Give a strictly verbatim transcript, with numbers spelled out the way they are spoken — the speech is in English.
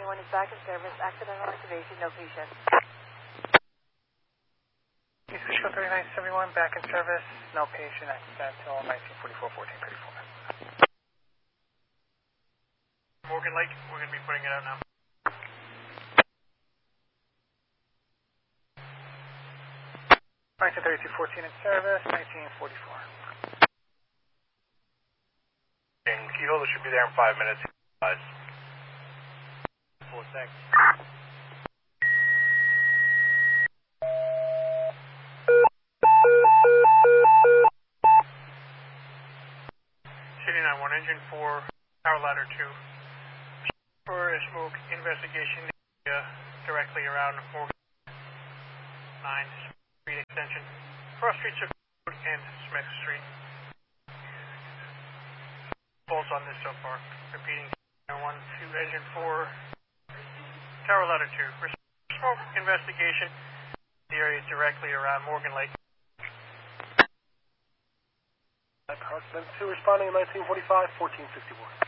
seventy-one is back in service. Accidental activation, no patient. East Fishkill thirty-nine seventy-one, back in service, no patient, accidental, nineteen forty-four, fourteen thirty-four. Morgan Lake, we're going to be putting it out now. nineteen thirty-two, fourteen in service, nineteen forty-four. Keyholder should be there in five minutes. Guys. Four seconds. City nine one, engine four, power ladder two. For a smoke investigation uh, directly around Morgan nine Street extension, Cross Street Road and Smith Street. False on this so far. Repeating, one, two, engine four, tower ladder two. For smoke investigation, the area is directly around Morgan Lake. Two responding in nineteen forty-five, fourteen sixty-one.